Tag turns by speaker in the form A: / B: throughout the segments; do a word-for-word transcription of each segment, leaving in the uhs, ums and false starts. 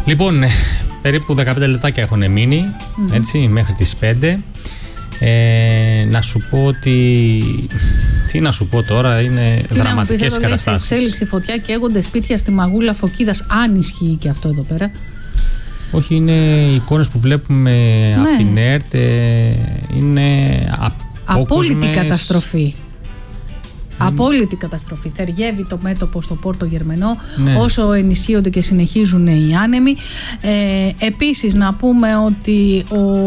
A: Λοιπόν, περίπου δεκαπέντε λεπτάκια έχουν μείνει, mm-hmm. έτσι, μέχρι τις πέντε. Ε, να σου πω ότι. Τι να σου πω τώρα, είναι τι δραματικές οι καταστάσεις.
B: Σε εξέλιξη φωτιά καίγονται σπίτια στη Μαγούλα Φωκίδας, αν ισχύει και αυτό εδώ πέρα.
A: Όχι, είναι οι εικόνες που βλέπουμε ναι. από την ΕΡΤ, είναι
B: απόλυτη καταστροφή. Απόλυτη καταστροφή. Θεριεύει το μέτωπο στο Πόρτο Γερμενό, ναι. όσο ενισχύονται και συνεχίζουν οι άνεμοι. Ε, επίσης να πούμε ότι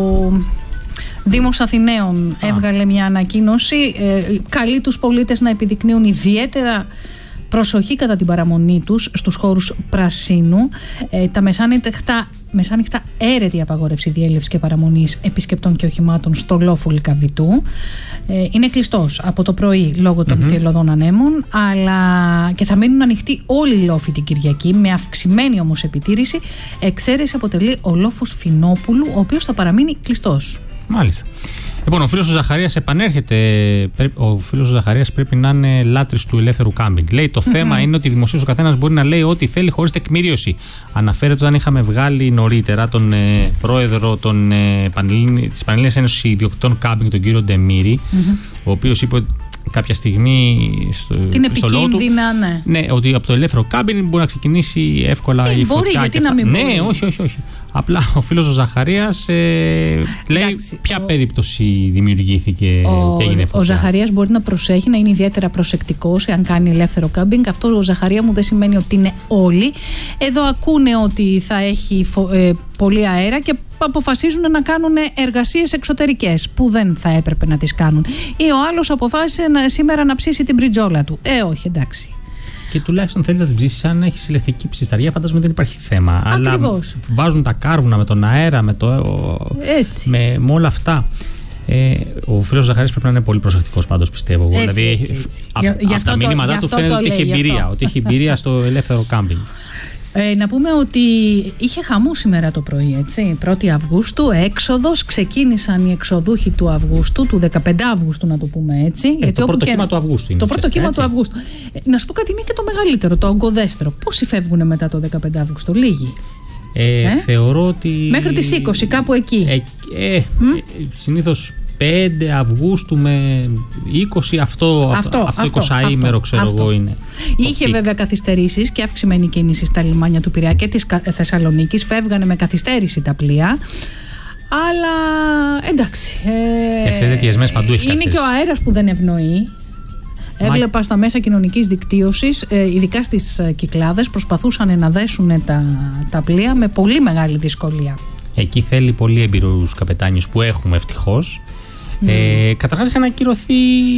B: ο Δήμος Αθηναίων Α. έβγαλε μια ανακοίνωση, ε, καλεί τους πολίτες να επιδεικνύουν ιδιαίτερα προσοχή κατά την παραμονή τους στους χώρους πρασίνου. Ε, τα μεσάνυχτα, μεσάνυχτα έρετη απαγόρευση διέλευσης και παραμονής επισκεπτών και οχημάτων στο λόφο Λυκαβητού. Ε, είναι κλειστός από το πρωί λόγω των mm-hmm. θυελλωδών ανέμων, αλλά και θα μείνουν ανοιχτοί όλοι οι λόφοι την Κυριακή με αυξημένη όμως επιτήρηση. Εξαίρεση αποτελεί ο λόφος Φινόπουλου, ο οποίος θα παραμείνει κλειστός.
A: Μάλιστα. Λοιπόν, ο φίλος ο Ζαχαρίας επανέρχεται. Ο φίλος ο Ζαχαρίας πρέπει να είναι λάτρης του ελεύθερου κάμπινγκ. Λέει: το mm-hmm. θέμα είναι ότι δημοσίως ο καθένας μπορεί να λέει ό,τι θέλει χωρίς τεκμηρίωση. Αναφέρεται όταν είχαμε βγάλει νωρίτερα τον ε, πρόεδρο των, ε, Πανελλήνι, της Πανελλήνιας Ένωσης Ιδιοκτητών Κάμπινγκ, τον κύριο Ντεμήρη, mm-hmm. ο οποίος είπε κάποια στιγμή στο, στο λόγο του
B: ναι.
A: ναι, ότι από το ελεύθερο κάμπινγκ μπορεί να ξεκινήσει εύκολα
B: ε,
A: η
B: μπορεί,
A: φωτιά.
B: Γιατί
A: και
B: να μην
A: ναι,
B: μπορεί.
A: όχι, όχι, όχι. Απλά ο φίλος ο Ζαχαρίας ε, λέει εντάξει, ποια ο... περίπτωση δημιουργήθηκε
B: ο...
A: και έγινε φωτιά.
B: Ο Ζαχαρίας μπορεί να προσέχει, να είναι ιδιαίτερα προσεκτικός εάν κάνει ελεύθερο κάμπινγκ. Αυτό ο Ζαχαρία μου δεν σημαίνει ότι είναι όλοι. Εδώ ακούνε ότι θα έχει φο... ε, πολύ αέρα και αποφασίζουν να κάνουν εργασίες εξωτερικές που δεν θα έπρεπε να τις κάνουν. Ή ο άλλος αποφάσισε να, σήμερα να ψήσει την πριτζόλα του. Ε, όχι, εντάξει.
A: Και τουλάχιστον θέλει να την ψήσει, αν έχει ηλεκτρική ψισταριά, φαντάζομαι δεν υπάρχει θέμα.
B: Ακριβώς.
A: Αλλά βάζουν τα κάρβουνα με τον αέρα, με, το,
B: έτσι.
A: με, με όλα αυτά. Ε, ο φίλος Ζαχαρίας πρέπει να είναι πολύ προσεκτικός πάντως, πιστεύω.
B: Έτσι,
A: δηλαδή,
B: έτσι, έτσι.
A: Από απ τα μηνύματά του φαίνεται ότι έχει εμπειρία, ότι έχει εμπειρία στο ελεύθερο κάμπινγκ.
B: Ε, να πούμε ότι είχε χαμό σήμερα το πρωί, έτσι, πρώτη Αυγούστου, έξοδος, ξεκίνησαν οι εξοδούχοι του Αυγούστου, του δεκαπέντε Αυγούστου να το πούμε έτσι.
A: Ε,
B: γιατί
A: το πρώτο
B: και...
A: κύμα του Αυγούστου είναι.
B: Το πρώτο κύμα του Αυγούστου. Ε, να σου πω κάτι, είναι και το μεγαλύτερο, το ογκοδέστερο. Πόσοι φεύγουν μετά το δεκαπέντε Αυγούστου, λίγοι.
A: Ε, ε? Θεωρώ ότι...
B: Μέχρι τις είκοσι, κάπου εκεί.
A: Ε, ε, ε, συνήθως πέντε Αυγούστου με είκοσι, αυτό, αυτό, αυτό εικοσάήμερο ξέρω αυτό. Εγώ είναι.
B: Είχε βέβαια καθυστερήσεις και αυξημένη κίνηση στα λιμάνια του Πειραιά και της Θεσσαλονίκης. Φεύγανε με καθυστέρηση τα πλοία. Αλλά εντάξει.
A: Ε, ξέρετε, παντού έχει
B: είναι και ο αέρας που δεν ευνοεί. Έβλεπα στα μέσα κοινωνικής δικτύωσης, ειδικά στις Κυκλάδες, προσπαθούσαν να δέσουν τα, τα πλοία με πολύ μεγάλη δυσκολία. Εκεί
A: θέλει πολύ έμπειρους καπετάνιους που έχουμε ευτυχώς. Mm. Ε, καταρχάς είχαν ακυρωθεί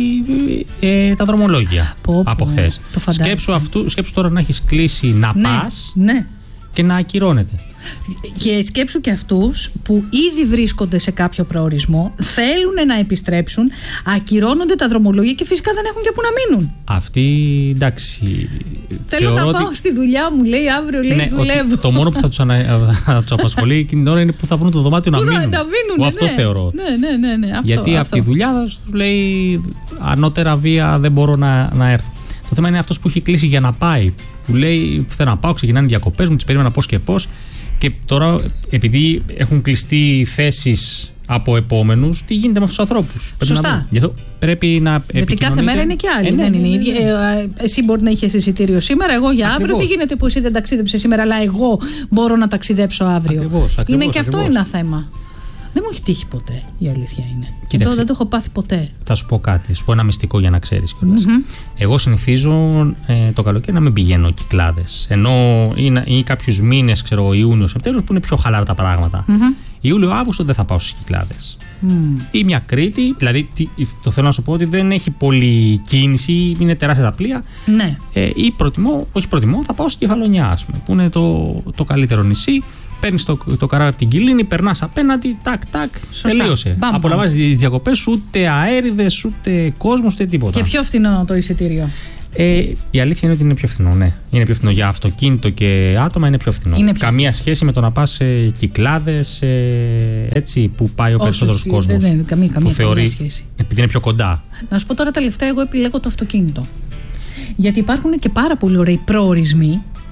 A: ε, τα δρομολόγια πω, από χθες. Σκέψου, αυτού, σκέψου τώρα να έχεις κλείσει να
B: ναι,
A: πας
B: ναι.
A: και να ακυρώνεται.
B: Και σκέψου και αυτούς που ήδη βρίσκονται σε κάποιο προορισμό, θέλουν να επιστρέψουν, ακυρώνονται τα δρομολόγια και φυσικά δεν έχουν και που να μείνουν.
A: Αυτοί, εντάξει.
B: Θέλω να
A: ότι...
B: πάω στη δουλειά μου, λέει αύριο, λέει
A: ναι,
B: δουλεύω.
A: Το μόνο που θα τους, ανα... θα τους απασχολεί εκείνη την ώρα είναι που θα βρουν το δωμάτιο να μείνουν.
B: Να μείνουν,
A: αυτό
B: ναι.
A: θεωρώ.
B: Ναι, ναι, ναι, ναι. Αυτό,
A: γιατί
B: αυτό.
A: αυτή η δουλειά θα τους λέει ανώτερα βία δεν μπορώ να, να έρθω. Το θέμα είναι αυτός που έχει κλείσει για να πάει, που λέει θέλω να πάω, ξεκινάνε οι διακοπές μου, τις περίμενα πώς και πώς. Και τώρα, επειδή έχουν κλειστεί θέσεις από επόμενους, τι γίνεται με αυτούς τους ανθρώπους.
B: Σωστά.
A: Πρέπει να, πρέπει να
B: γιατί κάθε μέρα είναι και άλλη.
A: Ε, ναι,
B: δεν
A: ναι,
B: είναι
A: ναι,
B: ίδια.
A: ναι.
B: Ε, εσύ μπορεί να είχες εισιτήριο σήμερα, εγώ για
A: ακριβώς.
B: αύριο. Τι γίνεται που εσύ δεν ταξίδεψες σήμερα, αλλά εγώ μπορώ να ταξιδέψω αύριο.
A: Ακριβώς, ακριβώς,
B: είναι και
A: ακριβώς.
B: αυτό ένα θέμα. Δεν μου έχει τύχει ποτέ, η αλήθεια είναι.
A: Κοίταξε,
B: εδώ δεν το έχω πάθει ποτέ.
A: Θα σου πω κάτι, θα σου πω ένα μυστικό για να ξέρεις κιόλας. Mm-hmm. Εγώ συνηθίζω ε, το καλοκαίρι να μην πηγαίνω Κυκλάδες. Ενώ ή, ή κάποιους μήνες, ξέρω, Ιούνιο, Σεπτέμβριο, που είναι πιο χαλάρα τα πράγματα. Mm-hmm. Ιούλιο-Αύγουστο δεν θα πάω στις Κυκλάδες. Mm. Ή μια Κρήτη, δηλαδή το θέλω να σου πω ότι δεν έχει πολλή κίνηση, είναι τεράστια τα πλοία.
B: Ναι.
A: Ε, ή προτιμώ, όχι προτιμώ, θα πάω στη Κεφαλονιά, ας πούμε, που είναι το, το καλύτερο νησί. Παίρνεις το, το καράβι από την Κιλίνη, περνάς απέναντι, τάκ, τάκ, τελείωσε. Απολαμβάνεις τις διακοπές, ούτε αέριδες, ούτε κόσμος, ούτε τίποτα.
B: Και πιο φθηνό το εισιτήριο.
A: Ε, η αλήθεια είναι ότι είναι πιο φθηνό, ναι. Είναι πιο φθηνό για αυτοκίνητο και άτομα, είναι πιο φθηνό. Είναι πιο καμία φθηνό. Σχέση με το να πας σε Κυκλάδες, έτσι, που πάει ο περισσότερος κόσμος.
B: Δεν είναι καμία, καμία,
A: που θεωρεί,
B: καμία σχέση.
A: Επειδή είναι πιο κοντά.
B: Να σου πω τώρα τελευταία, εγώ επιλέγω το αυτοκίνητο. Γιατί υπάρχουν και πάρα πολύ ωραίοι προορισμοί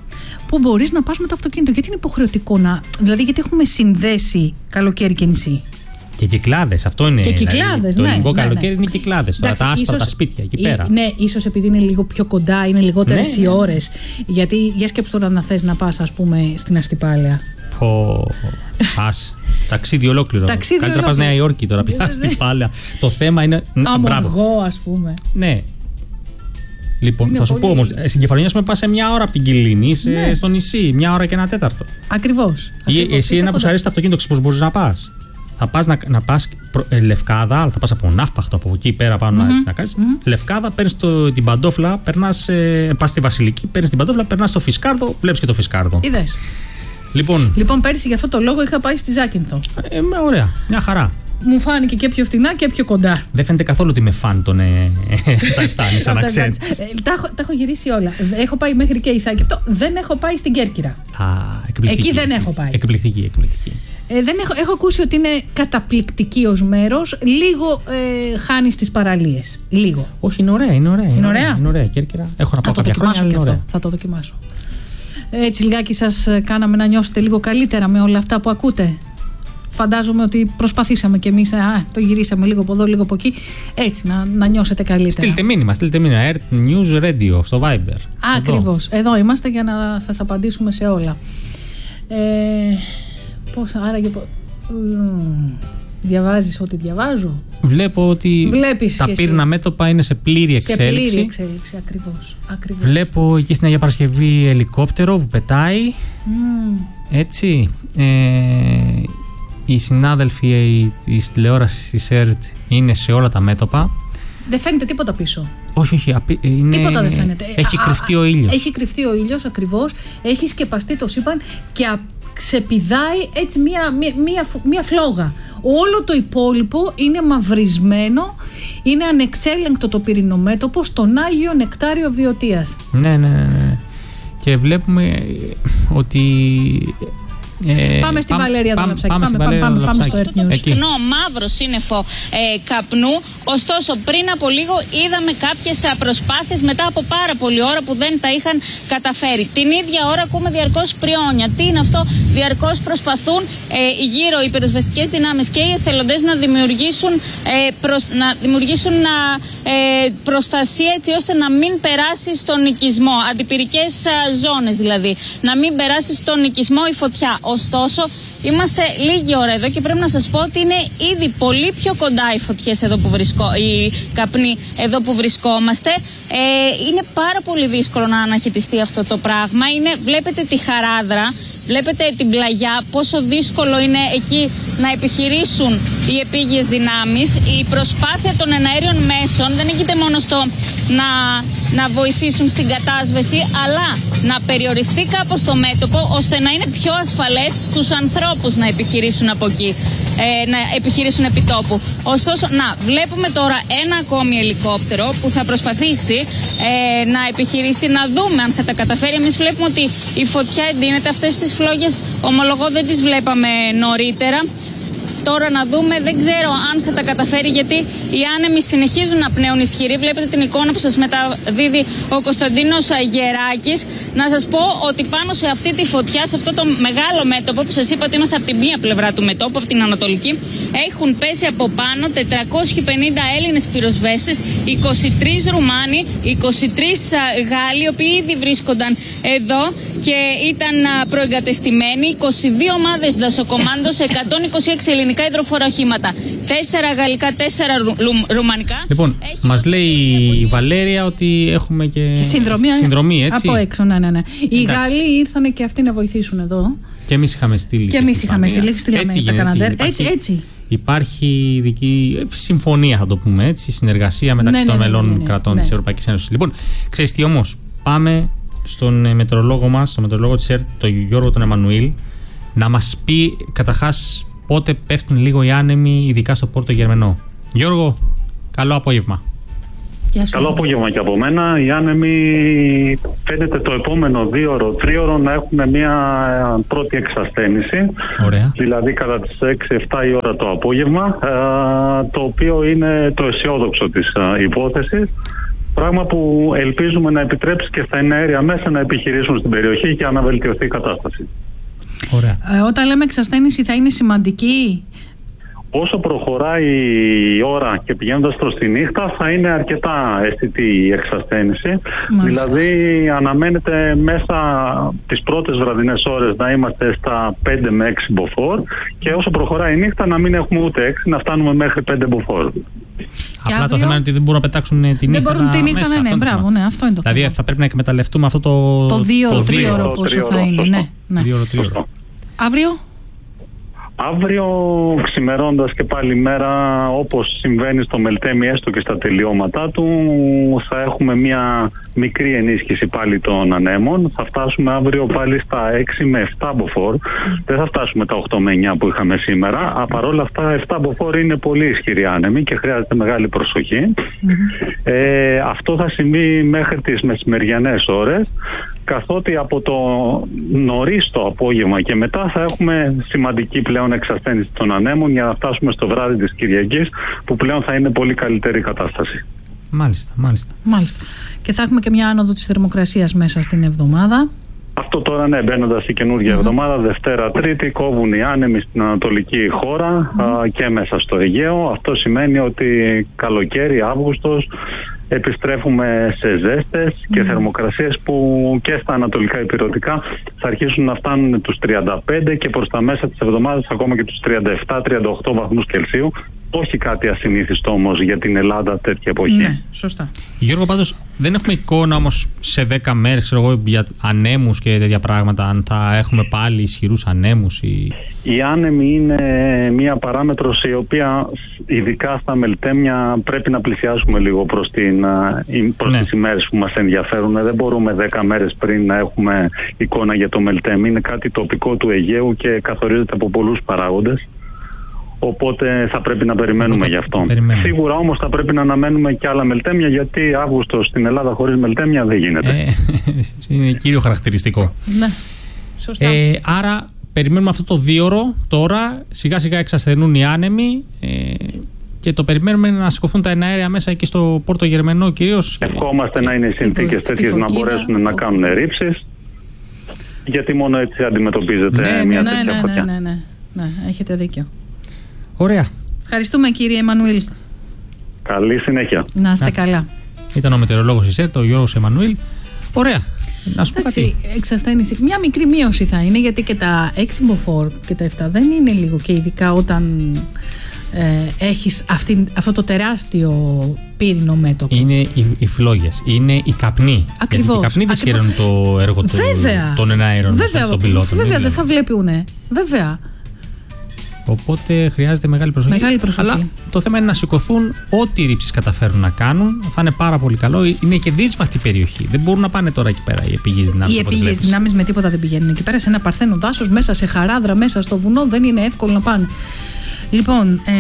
B: που μπορείς να πας με το αυτοκίνητο. Γιατί είναι υποχρεωτικό να. Δηλαδή, γιατί έχουμε συνδέσει καλοκαίρι και νησί.
A: Και Κυκλάδες, αυτό είναι.
B: Και Κυκλάδες,
A: δηλαδή,
B: ναι.
A: Το ελληνικό
B: ναι,
A: καλοκαίρι
B: ναι.
A: είναι Κυκλάδες. Τώρα τα άσπρα, τα σπίτια εκεί πέρα.
B: Ναι, ίσως επειδή είναι λίγο πιο κοντά, είναι λιγότερες
A: ναι,
B: οι
A: ναι.
B: ώρες. Γιατί για σκέψου τώρα να θες να πας, ας πούμε, στην Αστυπάλαια.
A: Πω. Ας. Ταξίδι ολόκληρο.
B: Ταξίδι
A: Καλύτερα πας Νέα Υόρκη τώρα πια Αστυπάλαια. Το θέμα είναι.
B: Αμοργό, ας πούμε.
A: Ναι. Λοιπόν,
B: είναι
A: θα σου
B: πολύ...
A: πω όμως, στην Κεφαλονιά σου πας σε μια ώρα από την Κιλίνη, είσαι
B: ναι.
A: στο νησί, μια ώρα και ένα τέταρτο.
B: Ακριβώς.
A: Ή ακριβώς. Εσύ ένα που σου αρέσει το αυτοκίνητο, ξέρεις πώς μπορείς να πας. Θα πας να, να πας προ, ε, Λευκάδα, αλλά θα πας από Ναύπαχτο, από εκεί πέρα πάνω mm-hmm. να κάνεις. Mm-hmm. Λευκάδα, παίρνεις το, την παντόφλα, περνάς, ε, πας στη Βασιλική, παίρνεις την παντόφλα, περνάς στο Φισκάρδο, βλέπεις και το Φισκάρδο.
B: Είδες.
A: Λοιπόν,
B: λοιπόν, πέρυσι για αυτό το λόγο είχα πάει στη Ζάκυνθο.
A: Ε, με, ωραία, μια χαρά.
B: Μου φάνηκε και πιο φτηνά και πιο κοντά.
A: Δεν φαίνεται καθόλου ότι με φαν τον ε, τα εφτάνει σαν αξέντ.
B: Τα, τα έχω γυρίσει όλα. Έχω πάει μέχρι και Ιθάκη. Αυτό δεν έχω πάει στην Κέρκυρα.
A: Α, εκπληκτική.
B: Εκεί δεν έχω πάει.
A: Εκπληκτική, εκπληκτική.
B: Ε, δεν έχω, έχω ακούσει ότι είναι καταπληκτική ως μέρος. Λίγο ε, χάνει τις παραλίες. Λίγο.
A: Όχι, είναι ωραία. Είναι ωραία.
B: Είναι ωραία.
A: Είναι ωραία. Κέρκυρα. Έχω να πάω κάποια χρόνια.
B: Και αυτό. Θα το δοκιμάσω. Έτσι λιγάκι σας κάναμε να νιώσετε λίγο καλύτερα με όλα αυτά που ακούτε. Φαντάζομαι ότι προσπαθήσαμε κι εμείς, α, το γυρίσαμε λίγο από εδώ, λίγο από εκεί, έτσι να, να νιώσετε καλύτερα.
A: Στείλτε μήνυμα, στείλτε μήνυμα, Earth News Radio στο Viber.
B: Ακριβώς, εδώ. εδώ είμαστε για να σας απαντήσουμε σε όλα. Ε, πώς, άραγε, πώς, διαβάζεις ό,τι διαβάζω.
A: Βλέπω ότι
B: Βλέπεις
A: τα πύρνα μέτωπα είναι σε πλήρη εξέλιξη.
B: Σε πλήρη εξέλιξη, ακριβώς, ακριβώς.
A: Βλέπω εκεί στην Αγία Παρασκευή ελικόπτερο που πετάει,
B: Mm.
A: έτσι. Ε, οι συνάδελφοι της τηλεόρασης της ΕΡΤ είναι σε όλα τα μέτωπα.
B: Δεν φαίνεται τίποτα πίσω.
A: Όχι, όχι. Είναι...
B: Τίποτα δεν φαίνεται.
A: Έχει
B: α,
A: κρυφτεί
B: α,
A: ο ήλιος.
B: Έχει κρυφτεί ο ήλιος, ακριβώς. Έχει σκεπαστεί το σύμπαν και α, ξεπηδάει έτσι μία, μία, μία, μία φλόγα. Όλο το υπόλοιπο είναι μαυρισμένο, είναι ανεξέλεγκτο το πυρηνομέτωπο στον Άγιο Νεκτάριο Βιωτίας.
A: Ναι, ναι, ναι. Και βλέπουμε ότι...
B: Ε, πάμε στη Βαλέρια Δολαψάκη. Πάμε, πάμε, πάμε, πάμε, πάμε στο Earth News.
C: Το πυκνό μαύρο σύννεφο ε, καπνού. Ωστόσο, πριν από λίγο είδαμε κάποιες προσπάθειες μετά από πάρα πολλή ώρα που δεν τα είχαν καταφέρει. Την ίδια ώρα ακούμε διαρκώς πριόνια. Τι είναι αυτό? Διαρκώς προσπαθούν ε, γύρω οι πυροσβεστικές δυνάμεις και οι εθελοντές να δημιουργήσουν, ε, προς, να δημιουργήσουν να, ε, προστασία έτσι ώστε να μην περάσει στον οικισμό. Αντιπυρικές ζώνες δηλαδή. Να μην περάσει στον οικισμό η φωτιά. Ωστόσο, είμαστε λίγη ώρα εδώ και πρέπει να σας πω ότι είναι ήδη πολύ πιο κοντά οι φωτιές εδώ που βρισκό, οι καπνοί εδώ που βρισκόμαστε. Ε, είναι πάρα πολύ δύσκολο να αναχαιτιστεί αυτό το πράγμα. Είναι, βλέπετε τη χαράδρα, βλέπετε την πλαγιά, πόσο δύσκολο είναι εκεί να επιχειρήσουν οι επίγειες δυνάμεις. Η προσπάθεια των εναέριων μέσων δεν έγινε μόνο στο να, να βοηθήσουν στην κατάσβεση, αλλά να περιοριστεί κάπως το μέτωπο ώστε να είναι πιο ασφαλές στους ανθρώπους να επιχειρήσουν από εκεί, ε, να επιχειρήσουν επί τόπου. Ωστόσο, να βλέπουμε τώρα ένα ακόμη ελικόπτερο που θα προσπαθήσει ε, να επιχειρήσει, να δούμε αν θα τα καταφέρει. Εμείς βλέπουμε ότι η φωτιά εντείνεται. Αυτές τις φλόγες, ομολογώ, δεν τις βλέπαμε νωρίτερα. Τώρα να δούμε, δεν ξέρω αν θα τα καταφέρει, γιατί οι άνεμοι συνεχίζουν να πνέουν ισχυροί. Βλέπετε την εικόνα που σας μεταδίδει ο Κωνσταντίνος Γεράκης. Να σας πω ότι πάνω σε αυτή τη φωτιά, σε αυτό το μεγάλο μέτωπο που σας είπα ότι είμαστε από την μία πλευρά του μετώπου, από την ανατολική, έχουν πέσει από πάνω τετρακόσιοι πενήντα Έλληνες πυροσβέστες, είκοσι τρεις Ρουμάνοι, είκοσι τρεις Γάλλοι, οι οποίοι ήδη βρίσκονταν εδώ και ήταν προεγκατεστημένοι, είκοσι δύο ομάδες δασοκομάντος, εκατόν είκοσι έξι ελληνικά υδροφόρα οχήματα, τέσσερα γαλλικά, τέσσερα ρου, ρου, ρουμανικά.
A: Λοιπόν, Έχει... μας λέει η Βαλέρια ότι έχουμε και,
B: και συνδρομή,
A: συνδρομή, έτσι.
B: Από έξω, ναι, ναι, ναι. Οι Γάλλοι ήρθαν και αυτοί να βοηθήσουν εδώ.
A: Και εμείς είχαμε στείλει.
B: Και εμείς είχαμε στείλει, στείλαμε
A: έτσι,
B: τα Καναντέρ.
A: Υπάρχει,
B: έτσι, έτσι.
A: Υπάρχει ειδική συμφωνία, θα το πούμε έτσι, συνεργασία μεταξύ
B: ναι,
A: των
B: ναι, ναι,
A: μελών
B: ναι, ναι,
A: κρατών
B: ναι.
A: της Ευρωπαϊκής Ένωσης. Λοιπόν, ξέρεις τι όμως, πάμε στον μετεωρολόγο μας, στον μετεωρολόγο της ΕΡΤ, τον Γιώργο τον Εμμανουήλ, να μας πει καταρχάς πότε πέφτουν λίγο οι άνεμοι, ειδικά στο Πόρτο Γερμενό. Γιώργο, καλό απόγευμα.
D: Καλό απόγευμα και από μένα. Οι άνεμοι φαίνεται το επόμενο δύο ώρο, τρίωρο να έχουν μια πρώτη εξασθένηση.
A: Ωραία.
D: Δηλαδή κατά τις έξι εφτά η ώρα το απόγευμα, το οποίο είναι το αισιόδοξο της υπόθεσης. Πράγμα που ελπίζουμε να επιτρέψει και στα εναέρια μέσα να επιχειρήσουν στην περιοχή για να βελτιωθεί η κατάσταση.
A: Ωραία.
B: Ε, όταν λέμε εξασθένηση, θα είναι σημαντική.
D: Όσο προχωράει η ώρα και πηγαίνοντας προς τη νύχτα, θα είναι αρκετά αισθητή η εξασθένηση. Μάλιστα. Δηλαδή αναμένεται μέσα τις πρώτες βραδινές ώρες να είμαστε στα πέντε με έξι μποφόρ και όσο προχωράει η νύχτα να μην έχουμε ούτε έξι, να φτάνουμε μέχρι πέντε μποφόρ.
A: Απλά αύριο... το θέμα είναι ότι δεν μπορούν να πετάξουν τη νύχτα.
B: Δεν μπορούν τη νύχτα,
A: μέσα,
B: ναι, ναι, μπράβο, ναι, αυτό είναι το θέμα.
A: Δηλαδή θα πρέπει να εκμεταλλευτούμε αυτό το.
B: Το δύο ώρο, τρία ώρο πόσο θα είναι. Ναι, ναι.
A: Δύο ώρο, τρία ώρο.
B: Αύριο.
D: Αύριο ξημερώντας και πάλι μέρα, όπως συμβαίνει στο Μελτέμι έστω και στα τελειώματά του, θα έχουμε μια μικρή ενίσχυση πάλι των ανέμων. Θα φτάσουμε αύριο πάλι στα έξι με επτά μποφόρ. Δεν θα φτάσουμε τα οκτώ με εννιά που είχαμε σήμερα. Παρ' όλα αυτά επτά μποφόρ είναι πολύ ισχυροί άνεμοι και χρειάζεται μεγάλη προσοχή. Mm-hmm. Ε, αυτό θα συμβεί μέχρι τις μεσημεριανές ώρες, καθότι από το νωρίς το απόγευμα και μετά θα έχουμε σημαντική πλέον εξασθένηση των ανέμων για να φτάσουμε στο βράδυ της Κυριακής, που πλέον θα είναι πολύ καλύτερη κατάσταση.
A: Μάλιστα, μάλιστα.
B: Μάλιστα. Και θα έχουμε και μια άνοδο της θερμοκρασίας μέσα στην εβδομάδα.
D: Αυτό τώρα, ναι, μπαίνοντας η καινούργια mm-hmm. εβδομάδα, Δευτέρα, Τρίτη, κόβουν οι άνεμοι στην ανατολική χώρα mm-hmm. α, και μέσα στο Αιγαίο. Αυτό σημαίνει ότι καλοκαίρι, Αύγουστος, επιστρέφουμε σε ζέστες mm. και θερμοκρασίες που και στα ανατολικά ηπειρωτικά θα αρχίσουν να φτάνουν τους τριάντα πέντε και προς τα μέσα της εβδομάδας ακόμα και τους τριάντα επτά τριάντα οκτώ βαθμούς Κελσίου. Όχι κάτι ασυνήθιστο όμως για την Ελλάδα τέτοια εποχή.
B: Ναι, σωστά.
A: Γιώργο, πάντως δεν έχουμε εικόνα όμως σε δέκα μέρες, ξέρω εγώ, για ανέμους και τέτοια πράγματα, αν θα έχουμε πάλι ισχυρούς ανέμους ή...
D: Η άνεμη είναι μία παράμετρος η οποία ειδικά στα Μελτέμια πρέπει να πλησιάσουμε λίγο προς, την, προς ναι. τις ημέρες που μας ενδιαφέρουν. Δεν μπορούμε δέκα μέρες πριν να έχουμε εικόνα για το Μελτέμι. Είναι κάτι τοπικό του Αιγαίου και καθορίζεται από πολλούς παράγοντες. Οπότε θα πρέπει να περιμένουμε γι' αυτό. Σίγουρα όμως θα πρέπει να αναμένουμε και άλλα Μελτέμια, γιατί Αύγουστο στην Ελλάδα χωρίς Μελτέμια δεν γίνεται.
A: Ε, είναι κύριο χαρακτηριστικό.
B: Ναι, σωστά.
A: Ε, άρα περιμένουμε αυτό το δίωρο τώρα, σιγά σιγά εξασθενούν οι άνεμοι ε, και το περιμένουμε να σηκωθούν τα εναέρια μέσα και στο Πόρτο Γερμενό κυρίως.
D: Ευχόμαστε να είναι οι συνθήκες τέτοιες να μπορέσουν να κάνουν ρήψεις, γιατί μόνο έτσι αντιμετωπίζεται
B: ναι,
D: μια
B: ναι,
D: τέτοια
B: ναι,
D: φωτιά.
B: Ναι, ναι, ναι, ναι, έχετε δίκιο.
A: Ωραία.
B: Ευχαριστούμε κύριε Εμμανουήλ.
D: Καλή συνέχεια.
B: Να είστε καλά.
A: Ήταν ο μετεωρολόγος της ΕΡΤ, ο Γιώργος Εμμανουήλ. Ωραία. Να σου πω κάτι.
B: Εξασθένηση. Μια μικρή μείωση θα είναι, γιατί και τα έξι μποφόρ και τα επτά δεν είναι λίγο, και ειδικά όταν ε, έχεις αυτή, αυτό το τεράστιο πύρινο μέτωπο.
A: Είναι οι, οι φλόγες, είναι οι καπνοί.
B: Ακριβώς.
A: Γιατί οι καπνοί δυσχεραίνουν το έργο του, των εναέρων στον πιλότο.
B: Βέβαια, δεν θα βλέπουνε. Βέβαια.
A: Οπότε χρειάζεται μεγάλη προσοχή.
B: Μεγάλη προσοχή.
A: Αλλά το θέμα είναι να σηκωθούν ό,τι ρήψεις καταφέρουν να κάνουν. Θα είναι πάρα πολύ καλό. Είναι και δύσβατη περιοχή. Δεν μπορούν να πάνε τώρα εκεί πέρα οι επίγειες δυνάμεις.
B: Οι επίγειες δυνάμεις με τίποτα δεν πηγαίνουν εκεί πέρα. Σε ένα παρθένο δάσος, μέσα σε χαράδρα, μέσα στο βουνό, δεν είναι εύκολο να πάνε. Λοιπόν, ε,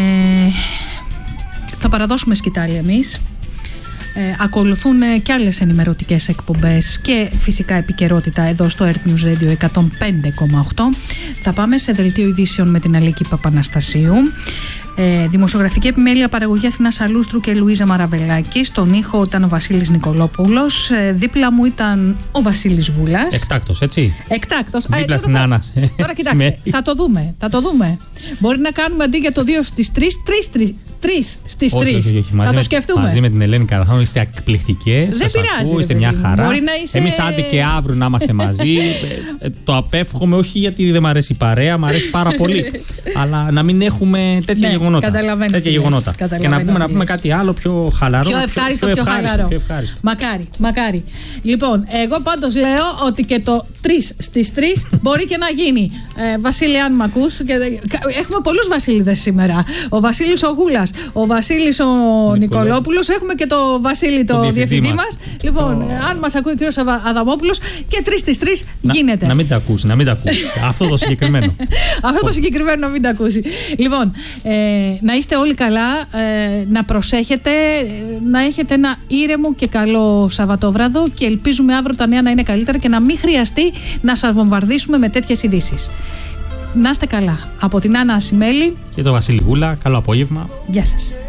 B: θα παραδώσουμε σκητάλη εμείς. Ε, ακολουθούν ε, και άλλες ενημερωτικές εκπομπές και φυσικά επικαιρότητα εδώ στο Earth News Radio εκατόν πέντε κόμμα οκτώ. Θα πάμε σε δελτίο ειδήσεων με την Αλίκη Παπαναστασίου. Ε, δημοσιογραφική επιμέλεια, παραγωγή Αθηνά Αλούστρου και Λουίζα Μαραβελάκη. Στον ήχο ήταν ο Βασίλης Νικολόπουλος. Ε, δίπλα μου ήταν ο Βασίλης Βούλας.
A: Εκτάκτος, έτσι.
B: Εκτάκτος.
A: Δίπλα στην Άννα.
B: Τώρα κοιτάξτε, θα το δούμε. Θα το δούμε. Μπορεί να κάνουμε αντί για το δύο στις τρεις, τρεις, τρεις στις τρεις. Θα το σκεφτούμε.
A: Μαζί με την Ελένη Καραθάνου είστε εκπληκτικές.
B: Δεν πειράζει.
A: Είστε μια χαρά.
B: Είσαι...
A: Εμείς άντε και αύριο να είμαστε μαζί. ε, το απέφχομαι, όχι γιατί δεν μ' αρέσει η παρέα, μ' αρέσει πάρα πολύ. Αλλά να μην έχουμε τέτοια
B: ναι,
A: γεγονότα.
B: Καταλαβαίνω.
A: Τέτοια γεγονότα. Και να πούμε, να πούμε κάτι άλλο πιο χαλαρό.
B: Πιο ευχάριστο, πιο, πιο, πιο,
A: ευχάριστο,
B: χαλαρό.
A: πιο ευχάριστο.
B: Μακάρι, μακάρι. Λοιπόν, εγώ πάντως λέω ότι και το τρεις στις τρεις μπορεί και να γίνει. Ε, Βασίλη, αν μ' ακούς. Και, έχουμε πολλούς Βασίλειδες σήμερα. Ο Βασίλης ο Γούλας, ο Βασίλης ο Νικολόπουλος. Έχουμε και το Βασίλη το, το διευθυντή μας. μας. Λοιπόν, oh. αν μας ακούει ο κύριος Αδαμόπουλος, και τρεις στις τρεις γίνεται.
A: Να μην τα ακούσει, να μην τα ακούσει. Αυτό το συγκεκριμένο.
B: Αυτό το συγκεκριμένο να μην τα ακούσει. Λοιπόν, ε, να είστε όλοι καλά, ε, να προσέχετε, να έχετε ένα ήρεμο και καλό Σαββατόβραδο και ελπίζουμε αύριο τα νέα να είναι καλύτερα και να μην χρειαστεί να σας βομβαρδίσουμε με τέτοιες ειδήσεις. Να είστε καλά. Από την Άννα Ασημέλη
A: και το Βασίλη Γούλα, καλό απόγευμα.
B: Γεια σας.